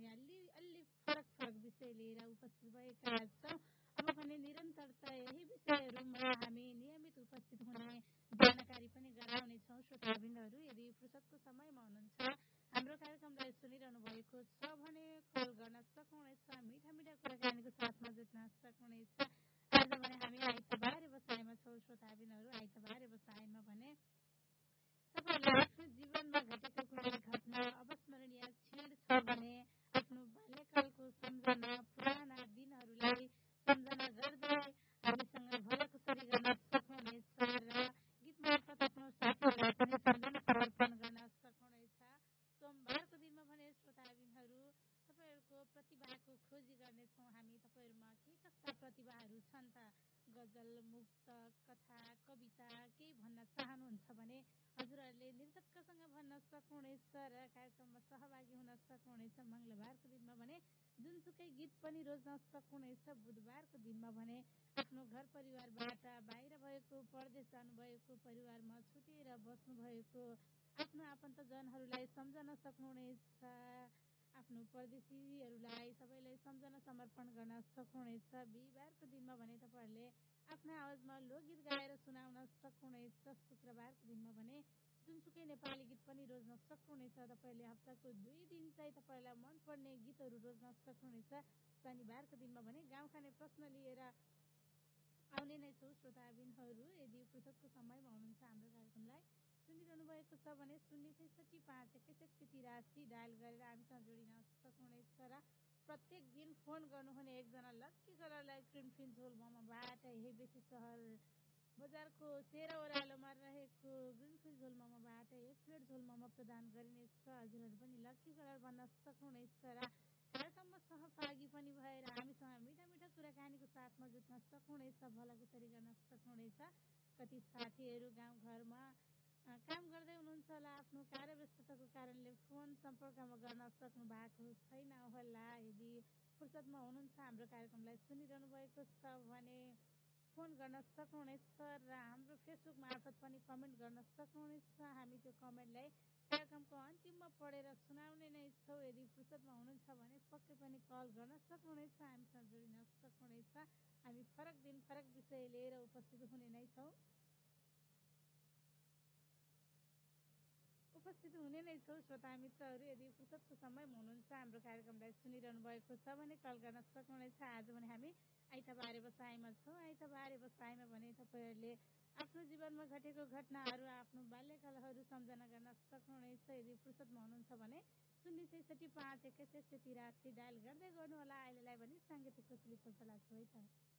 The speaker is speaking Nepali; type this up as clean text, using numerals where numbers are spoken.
भने अलि फरक फरक विषय लिएर उपस्थित भएका छौँ। अब भने निरन्तरता यही विषयहरूमा हामी नियमित उपस्थित हुने जानकारी पनि गराउनेछौँ। श्रोताबिन्दहरू यदि फुर्सदको समयमा हुनुहुन्छ हाम्रो कार्यक्रमलाई सुनिरहनु भएको छ भने कल गर्न सक्नुहुनेछ, मिठा मिठा कुराकानीको साथमा जुट्न सक्नुहुनेछ। आज भने हामी आइतबार व्यवसायमा छौँ। श्रोताबिन्दहरू आइतबार व्यवसायमा भने तपाईँले आफ्नो जीवनमा घटेको कुनै घटना अविस्मरणीय क्षण छ भने आफ्नो बाल्यकालको सम्झना, पुराना दिनहरूलाई सम्झना गर्दै हामीसँग भलाकुसारी गर्न सक्नुहुनेछ र गीत मार्फत आफ्नो साथीहरूलाई पनि सम्झना समर्पण गर्न सक्नुहुनेछ। सोमबारको दिनमा भने श्रोताबिन्दहरू तपाईँहरूको प्रतिभाको खोजी गर्नेछौँ हामी। तपाईँहरूमा के कस्ता प्रतिभाहरू छन् त? गजल, मुक्तक, कथा, कविता केही भन्न चाहनुहुन्छ भने हजुरहरूले निर्धक्कसँग भन्न सक्नुहुनेछ र कार्यक्रममा सहभागी हुन सक्नुहुनेछ। मङ्गलबारको दिनमा भने जुनसुकै गीत पनि रोज्न सक्नुहुनेछ। बुधबारको दिनमा भने आफ्नो घर परिवारबाट बाहिर भएको, परदेश जानुभएको, परिवारमा छुटेर बस्नुभएको आफ्नो आफन्तजनहरूलाई सम्झन सक्नुहुनेछ। आफ्नो परदेशीहरूलाई सबैलाई सम्झना समर्पण गर्न सक्नुहुनेछ। बिहिबारको दिनमा भने तपाईँहरूले आफ्नो आवाजमा लोकगीत गाएर सुनाउन सक्नुहुनेछ। शुक्रबारको दिनमा भने जुनसुकै नेपाली गीत पनि रोज्न सक्नुहुनेछ। तपाईँले हप्ताको 2 दिन चाहिँ तपाईँलाई मनपर्ने गीतहरू रोज्न सक्नुहुनेछ। शनिबारको दिनमा भने गाउँ खाने प्रश्न लिएर आउने नै छौँ। श्रोताबिन्दहरू यदि फुर्सदको समयमा हुनुहुन्छ हाम्रो कार्यक्रमलाई सुनिरहनु भएको छ भने 065 डायल गरेर हामीसँग जोडिन सक्नुहुनेछ र प्रत्येक दिन फोन गर्नुहुने एकजना लक्की कलरलाई क्रिमफिन झोल मोमोबाट यही बेसी सहर बजारको तेह्र ओह्रालोमा रहेको ग्रिनफिल झोल मोमोबाट 1 प्लेट झोल मोमो प्रदान गरिनेछ। हजुरहरू पनि लक्की कलर भन्न सक्नुहुनेछ र कार्यक्रममा सहभागी पनि भएर हामीसँग मिठा मिठा कुराकानीको साथमा जुट्न सक्नुहुनेछ, भलाकुसारी गर्न सक्नुहुनेछ। कति साथीहरू गाउँघरमा काम गर्दै हुनुहुन्छ होला, आफ्नो कार्यव्यस्तताको कारणले फोन सम्पर्कमा गर्न सक्नु भएको छैन होला। यदि फुर्सदमा हुनुहुन्छ हाम्रो कार्यक्रमलाई सुनिरहनु भएको छ भने फोन गर्न सक्नुहुनेछ र हाम्रो फेसबुक मार्फत पनि कमेन्ट गर्न सक्नुहुनेछ। हामी त्यो कमेन्टलाई कार्यक्रमको अन्तिममा पढेर सुनाउने नै छौँ। यदि फुर्सदमा हुनुहुन्छ भने पक्कै पनि कल गर्न सक्नुहुनेछ, हामीसँग जोडिन सक्नुहुनेछ। हामी फरक दिन फरक विषय लिएर उपस्थित हुने नै छौँ। श्रोता मित्रहरू यदि फुर्सदको समयमा हुनुहुन्छ हाम्रो कार्यक्रमलाई सुनिरहनु भएको छ भने कल गर्न सक्नुहुनेछ। आज भने हामी आइतबार व्यवसायमा छौँ। आइतबार व्यवसायमा भने तपाईँहरूले आफ्नो जीवनमा घटेको घटनाहरू, आफ्नो बाल्यकालहरू सम्झना गर्न सक्नुहुनेछ। यदि फुर्सदमा हुनुहुन्छ भने 065 1 डायल गर्दै गर्नुहोला। अहिलेलाई भने साङ्गीतिक कोसिली चलाएको है त।